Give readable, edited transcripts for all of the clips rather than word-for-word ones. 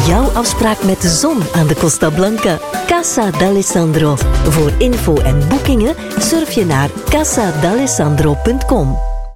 jouw afspraak met de zon aan de Costa Blanca. Casa d'Alessandro. Voor info en boekingen surf je naar casadalessandro.com.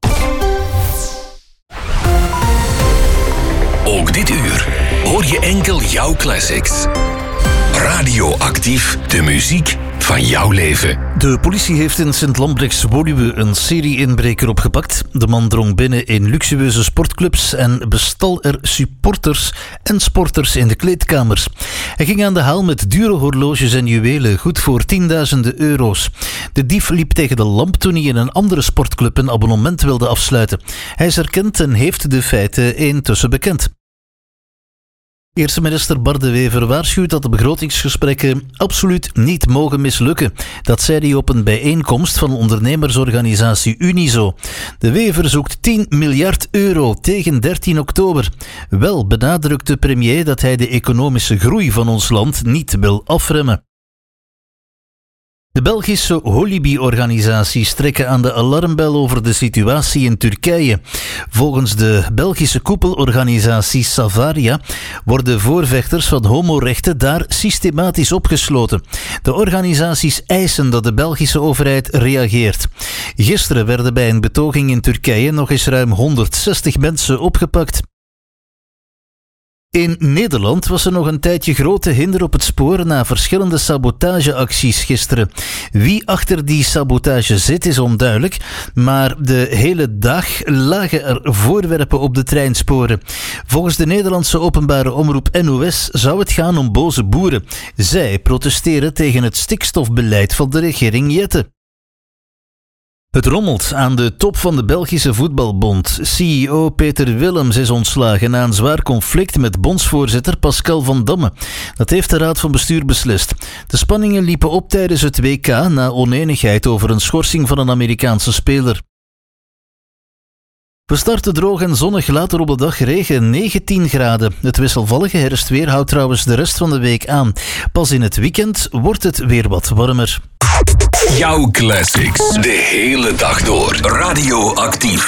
Ook dit uur hoor je enkel jouw classics. Radioactief, de muziek van jouw leven. De politie heeft in Sint-Lambrechts-Woluwe een serie-inbreker opgepakt. De man drong binnen in luxueuze sportclubs en bestal er supporters en sporters in de kleedkamers. Hij ging aan de haal met dure horloges en juwelen, goed voor tienduizenden euro's. De dief liep tegen de lamp toen hij in een andere sportclub een abonnement wilde afsluiten. Hij is erkend en heeft de feiten intussen bekend. Eerste minister Bart De Wever waarschuwt dat de begrotingsgesprekken absoluut niet mogen mislukken. Dat zei hij op een bijeenkomst van ondernemersorganisatie Unizo. De Wever zoekt 10 miljard euro tegen 13 oktober. Wel benadrukt de premier dat hij de economische groei van ons land niet wil afremmen. De Belgische Holibi-organisaties trekken aan de alarmbel over de situatie in Turkije. Volgens de Belgische koepelorganisatie Savaria worden voorvechters van homorechten daar systematisch opgesloten. De organisaties eisen dat de Belgische overheid reageert. Gisteren werden bij een betoging in Turkije nog eens ruim 160 mensen opgepakt. In Nederland was er nog een tijdje grote hinder op het spoor na verschillende sabotageacties gisteren. Wie achter die sabotage zit is onduidelijk, maar de hele dag lagen er voorwerpen op de treinsporen. Volgens de Nederlandse openbare omroep NOS zou het gaan om boze boeren. Zij protesteren tegen het stikstofbeleid van de regering Jette. Het rommelt aan de top van de Belgische voetbalbond. CEO Peter Willems is ontslagen na een zwaar conflict met bondsvoorzitter Pascal van Damme. Dat heeft de Raad van Bestuur beslist. De spanningen liepen op tijdens het WK na onenigheid over een schorsing van een Amerikaanse speler. We starten droog en zonnig, later op de dag regen, 19 graden. Het wisselvallige herfstweer houdt trouwens de rest van de week aan. Pas in het weekend wordt het weer wat warmer. Jouw classics, de hele dag door. Radioactief.